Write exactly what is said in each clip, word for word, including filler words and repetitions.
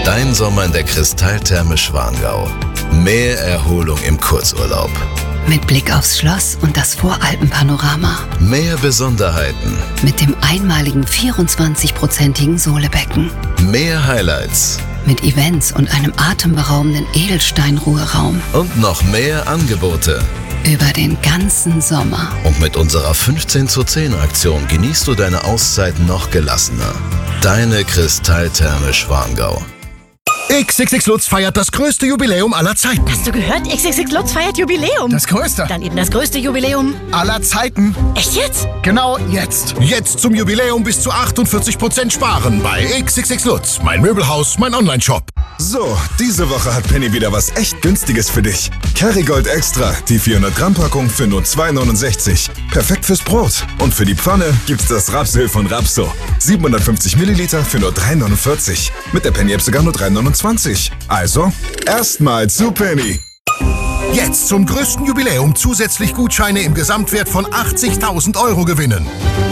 Dein Sommer in der Kristalltherme Schwangau. Mehr Erholung im Kurzurlaub. Mit Blick aufs Schloss und das Voralpenpanorama. Mehr Besonderheiten. Mit dem einmaligen vierundzwanzig-prozentigen Sohlebecken. Mehr Highlights. Mit Events und einem atemberaubenden Edelsteinruheraum. Und noch mehr Angebote. Über den ganzen Sommer. Und mit unserer fünfzehn zu zehn Aktion genießt du deine Auszeit noch gelassener. Deine Kristalltherme Schwangau. X X X Lutz feiert das größte Jubiläum aller Zeiten. Hast du gehört? X X X Lutz feiert Jubiläum. Das größte. Dann eben das größte Jubiläum aller Zeiten. Echt jetzt? Genau jetzt. Jetzt zum Jubiläum bis zu achtundvierzig Prozent sparen bei X X X Lutz. Mein Möbelhaus, mein Online-Shop. So, diese Woche hat Penny wieder was echt Günstiges für dich. Kerrygold Extra, die vierhundert Gramm Packung für nur zwei neunundsechzig. Perfekt fürs Brot. Und für die Pfanne gibt's das Rapsöl von Rapso. siebenhundertfünfzig Milliliter für nur drei neunundvierzig. Mit der Penny-App sogar nur drei neunundzwanzig. Also, erstmal zu Penny. Jetzt zum größten Jubiläum zusätzlich Gutscheine im Gesamtwert von achtzigtausend Euro gewinnen.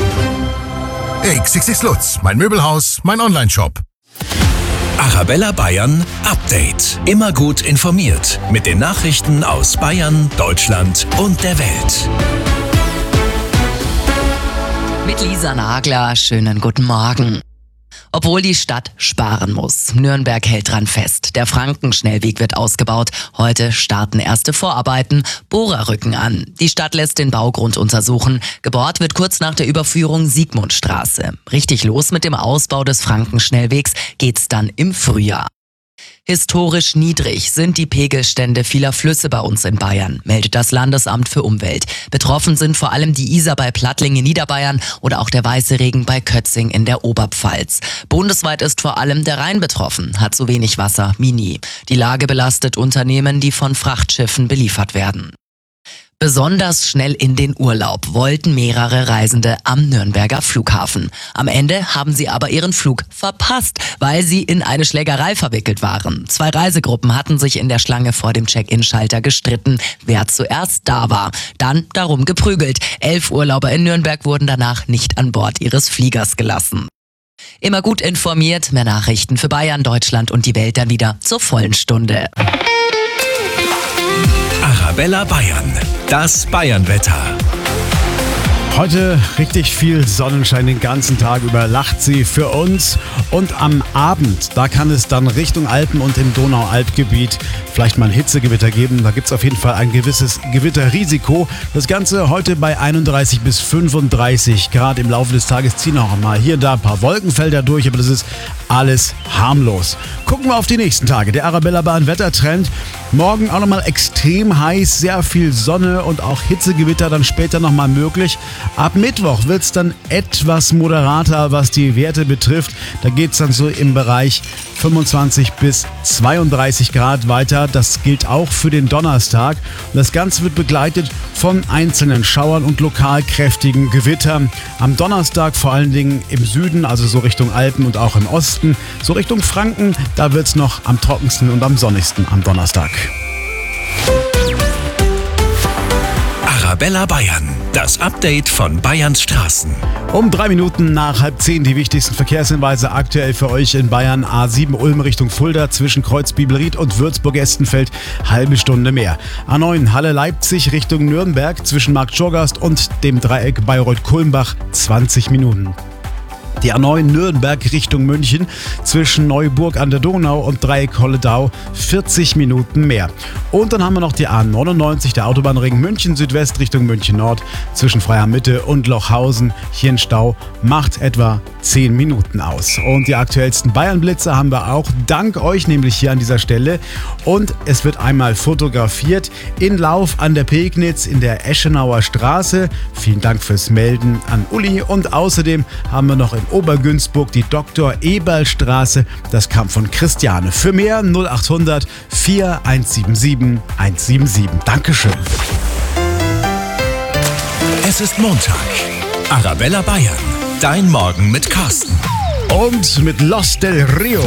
X X X Lutz, mein Möbelhaus, mein Online-Shop. Arabella Bayern Update. Immer gut informiert mit den Nachrichten aus Bayern, Deutschland und der Welt. Mit Lisa Nagler, schönen guten Morgen. Obwohl die Stadt sparen muss. Nürnberg hält dran fest. Der Frankenschnellweg wird ausgebaut. Heute starten erste Vorarbeiten. Bohrer rücken an. Die Stadt lässt den Baugrund untersuchen. Gebohrt wird kurz nach der Überführung Siegmundstraße. Richtig los mit dem Ausbau des Frankenschnellwegs geht's dann im Frühjahr. Historisch niedrig sind die Pegelstände vieler Flüsse bei uns in Bayern, meldet das Landesamt für Umwelt. Betroffen sind vor allem die Isar bei Plattling in Niederbayern oder auch der Weiße Regen bei Kötzing in der Oberpfalz. Bundesweit ist vor allem der Rhein betroffen, hat so wenig Wasser wie nie. Die Lage belastet Unternehmen, die von Frachtschiffen beliefert werden. Besonders schnell in den Urlaub wollten mehrere Reisende am Nürnberger Flughafen. Am Ende haben sie aber ihren Flug verpasst, weil sie in eine Schlägerei verwickelt waren. Zwei Reisegruppen hatten sich in der Schlange vor dem Check-in-Schalter gestritten, wer zuerst da war. Dann darum geprügelt. Elf Urlauber in Nürnberg wurden danach nicht an Bord ihres Fliegers gelassen. Immer gut informiert, mehr Nachrichten für Bayern, Deutschland und die Welt dann wieder zur vollen Stunde. Arabella Bayern, das Bayernwetter. Heute richtig viel Sonnenschein den ganzen Tag über, lacht sie für uns. Und am Abend, da kann es dann Richtung Alpen und im Donaualpgebiet vielleicht mal ein Hitzegewitter geben. Da gibt es auf jeden Fall ein gewisses Gewitterrisiko. Das Ganze heute bei einunddreißig bis fünfunddreißig Grad. Im Laufe des Tages ziehen auch mal hier und da ein paar Wolkenfelder durch, aber das ist alles harmlos. Gucken wir auf die nächsten Tage. Der Arabella Bayern Wettertrend. Morgen auch nochmal extrem heiß, sehr viel Sonne und auch Hitzegewitter dann später nochmal möglich. Ab Mittwoch wird es dann etwas moderater, was die Werte betrifft. Da geht es dann so im Bereich fünfundzwanzig bis zweiunddreißig Grad weiter. Das gilt auch für den Donnerstag. Und das Ganze wird begleitet von einzelnen Schauern und lokal kräftigen Gewittern. Am Donnerstag vor allen Dingen im Süden, also so Richtung Alpen und auch im Osten. So Richtung Franken, da wird es noch am trockensten und am sonnigsten am Donnerstag. Arabella Bayern, das Update von Bayerns Straßen. Um drei Minuten nach halb zehn die wichtigsten Verkehrshinweise aktuell für euch in Bayern. A sieben Ulm Richtung Fulda zwischen Kreuz Bibelried und Würzburg-Estenfeld, halbe Stunde mehr. A neun Halle Leipzig Richtung Nürnberg zwischen Markt Schorgast und dem Dreieck Bayreuth-Kulmbach, zwanzig Minuten. Die A neun Nürnberg Richtung München zwischen Neuburg an der Donau und Dreieck Holledau, vierzig Minuten mehr. Und dann haben wir noch die A neunundneunzig, der Autobahnring München Südwest Richtung München Nord zwischen Freier Mitte und Lochhausen. Hier ein Stau, macht etwa zehn Minuten aus. Und die aktuellsten Bayern-Blitze haben wir auch dank euch nämlich hier an dieser Stelle. Und es wird einmal fotografiert in Lauf an der Pegnitz in der Eschenauer Straße. Vielen Dank fürs Melden an Uli. Und außerdem haben wir noch in Obergünzburg die Doktor-Eberl-Straße. Das kam von Christiane. Für mehr null acht hundert vier eins sieben sieben eins sieben sieben. Dankeschön. Es ist Montag. Arabella Bayern, dein Morgen mit Carsten. Und mit Los del Rio.